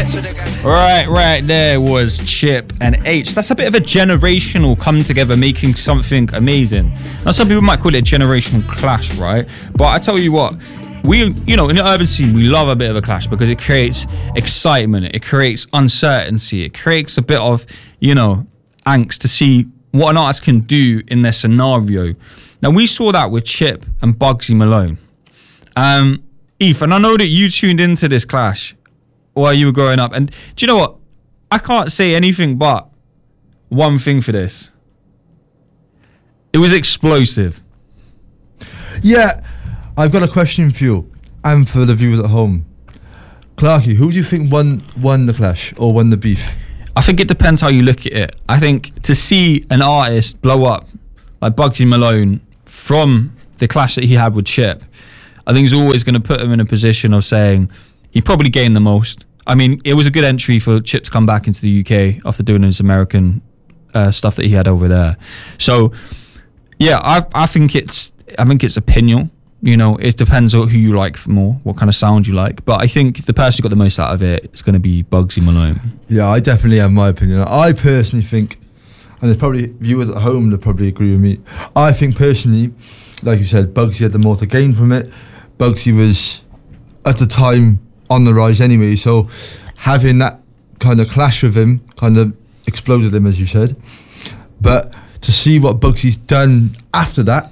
Right there was Chip and H. That's a bit of a generational come together, making something amazing. Now, some people might call it a generational clash, right? But I tell you what, in the urban scene, we love a bit of a clash because it creates excitement, it creates uncertainty, it creates a bit of, angst to see what an artist can do in their scenario. Now, we saw that with Chip and Bugsy Malone. Eve, and I know that you tuned into this clash while you were growing up. And do you know what? I can't say anything but one thing for this. It was explosive. Yeah, I've got a question for you and for the viewers at home. Clarky, who do you think won the clash or won the beef? I think it depends how you look at it. I think to see an artist blow up like Bugsy Malone from the clash that he had with Chip, I think it's always going to put him in a position of saying he probably gained the most. I mean, it was a good entry for Chip to come back into the UK after doing his American stuff that he had over there. So, yeah, I think it's opinion. It depends on who you like more, what kind of sound you like. But I think the person who got the most out of it is going to be Bugsy Malone. Yeah, I definitely have my opinion. I personally think, and there's probably viewers at home that probably agree with me. I think personally, like you said, Bugsy had the more to gain from it. Bugsy was, at the time, on the rise anyway, so having that kind of clash with him kind of exploded him, as you said. But to see what Bugsy's done after that,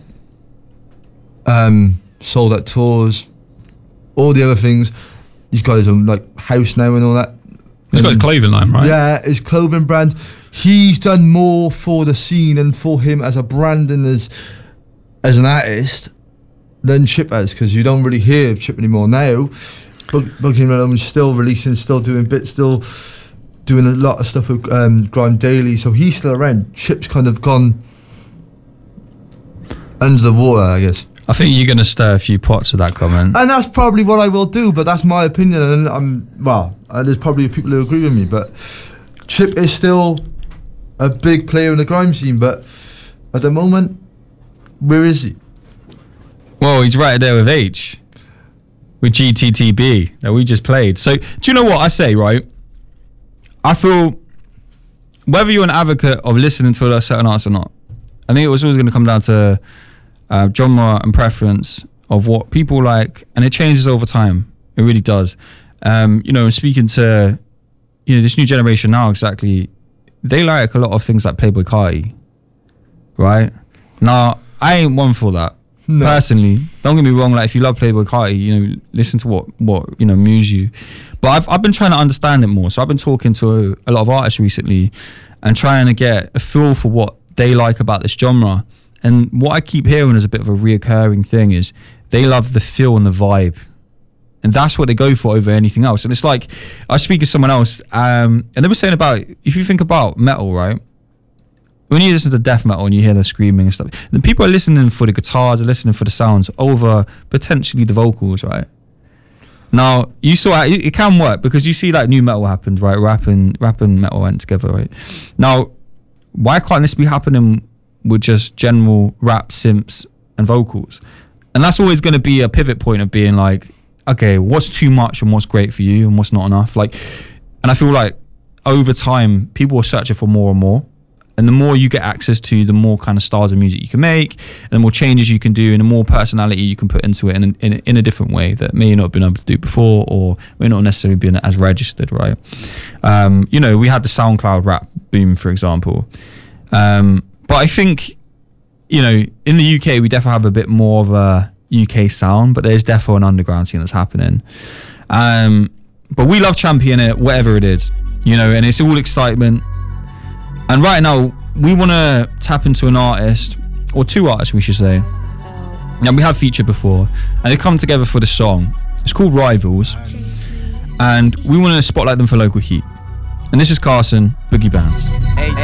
sold at tours, all the other things, he's got his own house now and all that. He's got his clothing line, right? Yeah, his clothing brand. He's done more for the scene and for him as a brand and as an artist than Chip has, because you don't really hear of Chip anymore now. Bugsy Malone's still releasing, still doing bits, still doing a lot of stuff with Grime Daily, so he's still around. Chip's kind of gone under the water, I guess. I think you're going to stir a few pots with that comment. And that's probably what I will do, but that's my opinion, and there's probably people who agree with me, but Chip is still a big player in the grime scene, but at the moment, where is he? Well, he's right there with H, with GTTB that we just played. So, do you know what I say, right? I feel whether you're an advocate of listening to a certain artist or not, I think it was always going to come down to genre and preference of what people like, and it changes over time. It really does. Speaking to this new generation now, exactly, they like a lot of things like Playboi Carti, right? Now, I ain't one for that. No. Personally, don't get me wrong. Like, if you love Playboi Carti, listen to what moves you. But I've been trying to understand it more. So I've been talking to a lot of artists recently, and trying to get a feel for what they like about this genre. And what I keep hearing as a bit of a reoccurring thing is they love the feel and the vibe, and that's what they go for over anything else. And it's like, I speak to someone else, and they were saying about, if you think about metal, right? When you listen to death metal and you hear the screaming and stuff, then people are listening for the guitars, they're listening for the sounds over potentially the vocals, right? Now, you saw it can work because you see like new metal happened, right? Rap and metal went together, right? Now, why can't this be happening with just general rap, synths, and vocals? And that's always going to be a pivot point of being like, okay, what's too much and what's great for you and what's not enough? And I feel like over time, people are searching for more and more. And the more you get access to, the more kind of styles of music you can make, and the more changes you can do, and the more personality you can put into it in a different way that may not have been able to do before, or may not necessarily been as registered, right? We had the SoundCloud rap boom, for example. But I think, in the UK, we definitely have a bit more of a UK sound, but there's definitely an underground scene that's happening. But we love championing it, whatever it is, and it's all excitement. And right now, we want to tap into an artist, or two artists, we should say. Now, we have featured before, and they come together for the song. It's called Rivals, and we want to spotlight them for local heat. And this is Carson, Boogie Bands.